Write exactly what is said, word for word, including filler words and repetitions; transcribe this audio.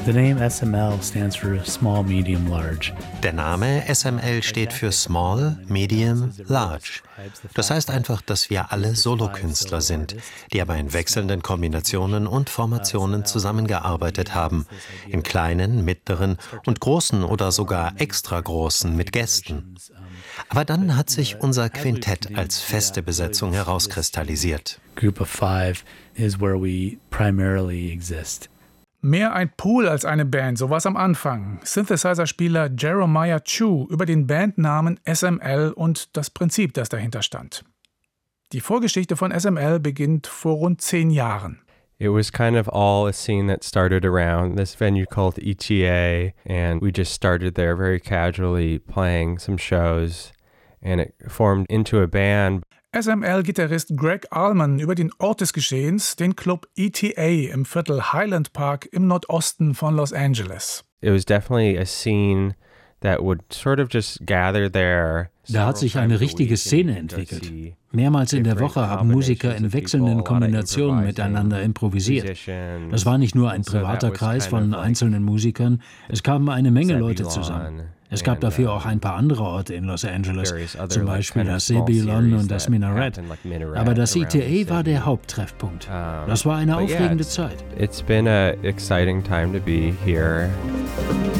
The name S M L stands for Small, Medium, Large. Der Name S M L steht für Small, Medium, Large. Das heißt einfach, dass wir alle Solokünstler sind, die aber in wechselnden Kombinationen und Formationen zusammengearbeitet haben, in kleinen, mittleren und großen oder sogar extra großen mit Gästen. Aber dann hat sich unser Quintett als feste Besetzung herauskristallisiert. Group of five is where we primarily exist. Mehr ein Pool als eine Band, so war's am Anfang. Synthesizer-Spieler Jeremiah Chu über den Bandnamen S M L und das Prinzip, das dahinter stand. Die Vorgeschichte von S M L beginnt vor rund zehn Jahren. It was kind of all a scene that started around this venue called E T A, and we just started there very casually playing some shows, and it formed into a band. S M L-Gitarrist Greg Allman über den Ort des Geschehens, den Club E T A im Viertel Highland Park im Nordosten von Los Angeles. It was definitely a scene that would sort of just gather there. Da hat sich eine richtige Szene entwickelt. Mehrmals in der Woche haben Musiker in wechselnden Kombinationen miteinander improvisiert. Das war nicht nur ein privater Kreis von einzelnen Musikern, es kamen eine Menge Leute zusammen. Es gab dafür auch ein paar andere Orte in Los Angeles, zum Beispiel das Zebulon und das Minarett. Aber das E T A war der Haupttreffpunkt. Das war eine aufregende Zeit. It's been an exciting time to be here.